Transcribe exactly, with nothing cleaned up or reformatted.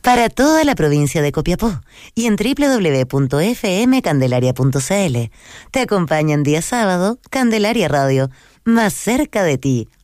para toda la provincia de Copiapó y en doble u doble u doble u punto f m candelaria punto c l. Te acompañan día sábado Candelaria Radio, más cerca de ti.